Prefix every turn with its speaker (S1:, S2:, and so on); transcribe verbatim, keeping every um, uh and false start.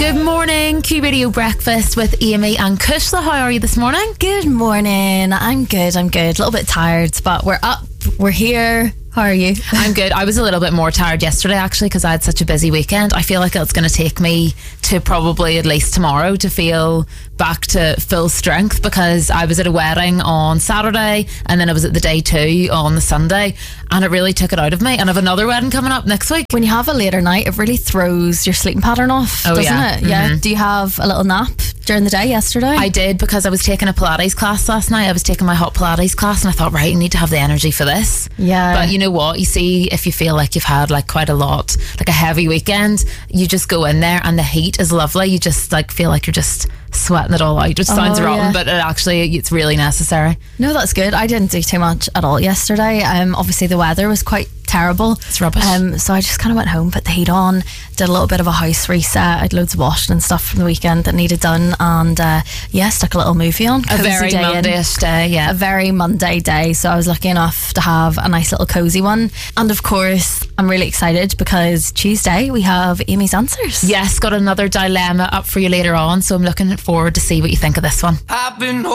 S1: Good morning, Q Radio Breakfast with Amy and Kushla. How are you this morning?
S2: Good morning. I'm good, I'm good. A little bit tired, but we're up, we're here. How are you?
S1: I'm good. I was a little bit more tired yesterday actually because I had such a busy weekend. I feel like it's going to take me to probably at least tomorrow to feel back to full strength, because I was at a wedding on Saturday and then I was at the day two on the Sunday, and it really took it out of me. And I have another wedding coming up next week.
S2: When you have a later night, it really throws your sleeping pattern off,
S1: oh,
S2: doesn't
S1: yeah.
S2: it? Yeah.
S1: Mm-hmm.
S2: Do you have a little nap during the day yesterday?
S1: I did, because I was taking a Pilates class last night. I was taking my hot Pilates class and I thought, right, I need to have the energy for this.
S2: Yeah.
S1: But you know what? You see, if you feel like you've had like quite a lot, like a heavy weekend, you just go in there and the heat is lovely. You just like feel like you're just sweating it all out, which sounds
S2: oh,
S1: rotten,
S2: yeah.
S1: but it actually it's really necessary.
S2: No, that's good. I didn't do too much at all yesterday. Um, obviously the weather was quite terrible.
S1: It's rubbish.
S2: Um, so I just kind of went home, put the heat on, did a little bit of a house reset. I had loads of washing and stuff from the weekend that needed done, and uh, yeah, stuck a little movie on.
S1: A
S2: Cozy
S1: very
S2: day in.
S1: Monday-ish day, yeah.
S2: A very Monday day, so I was lucky enough to have a nice little cozy one. And of course, I'm really excited because Tuesday we have Amy's Answers.
S1: Yes, got another dilemma up for you later on, so I'm looking forward to see what you think of this one.
S3: I've been